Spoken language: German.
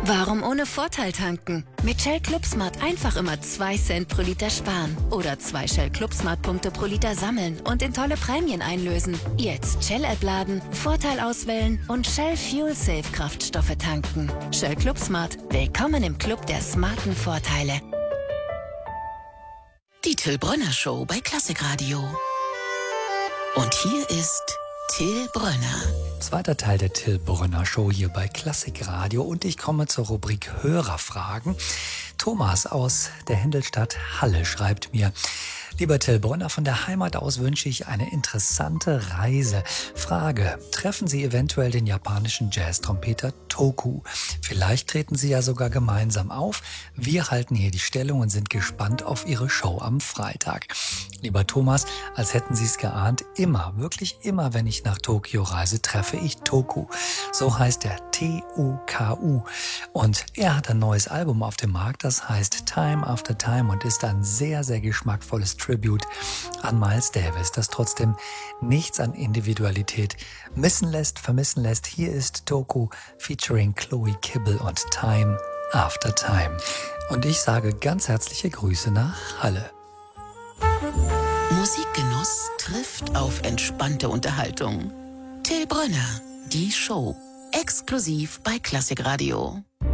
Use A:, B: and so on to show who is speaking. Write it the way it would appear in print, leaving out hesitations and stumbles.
A: Warum ohne Vorteil tanken? Mit Shell ClubSmart einfach immer 2 Cent pro Liter sparen. Oder 2 Shell ClubSmart-Punkte pro Liter sammeln und in tolle Prämien einlösen. Jetzt Shell-App laden, Vorteil auswählen und Shell Fuel Safe Kraftstoffe tanken. Shell ClubSmart. Willkommen im Club der smarten Vorteile.
B: Die Till Brönner Show bei Klassikradio. Und hier ist Till Brönner.
C: Zweiter Teil der Till Brönner Show hier bei Klassikradio und ich komme zur Rubrik Hörerfragen. Thomas aus der Händelstadt Halle schreibt mir: Lieber Till Brönner, von der Heimat aus wünsche ich eine interessante Reise. Frage: Treffen Sie eventuell den japanischen Jazz-Trompeter Toku? Vielleicht treten Sie ja sogar gemeinsam auf. Wir halten hier die Stellung und sind gespannt auf Ihre Show am Freitag. Lieber Thomas, als hätten Sie es geahnt, immer, wirklich immer, wenn ich nach Tokio reise, treffe ich Toku. So heißt er, T-U-K-U. Und er hat ein neues Album auf dem Markt, das heißt Time After Time und ist ein sehr, sehr geschmackvolles Tribute an Miles Davis, das trotzdem nichts an Individualität vermissen lässt. Hier ist Toku featuring Chloe Kibble und Time After Time. Und ich sage ganz herzliche Grüße nach Halle.
B: Musikgenuss trifft auf entspannte Unterhaltung. Till Brönner, die Show. Exklusiv bei Klassikradio.